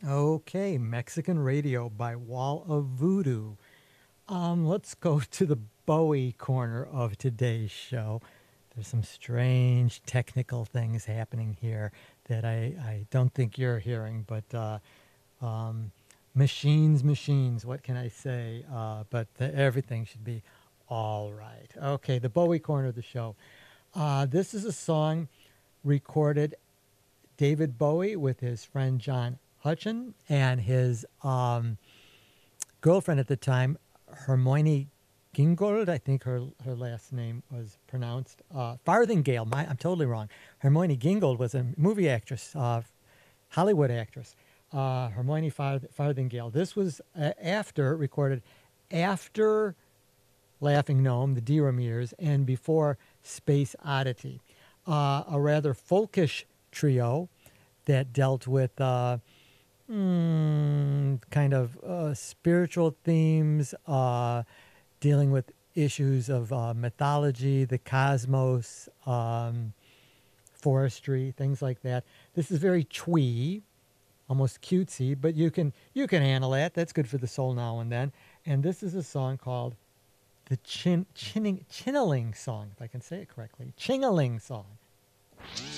Okay, Mexican Radio by Wall of Voodoo. Let's go to the Bowie corner of today's show. There's some strange technical things happening here that I don't think you're hearing, but um, machines, what can I say? Everything should be all right. Okay, the Bowie corner of the show. This is a song recorded David Bowie with his friend John Hutchin and his girlfriend at the time, Hermione Gingold. I think her last name was pronounced Farthingale. I'm totally wrong. Hermione Gingold was a movie actress, Hollywood actress. Hermione Farthingale. This was recorded after Laughing Gnome, the Deromiers, and before Space Oddity. A rather folkish trio that dealt with kind of spiritual themes, dealing with issues of mythology, the cosmos, forestry, things like that. This is very twee, almost cutesy, but you can handle that. That's good for the soul now and then. And this is a song called the Chinnaling Song, if I can say it correctly. Chingaling Song.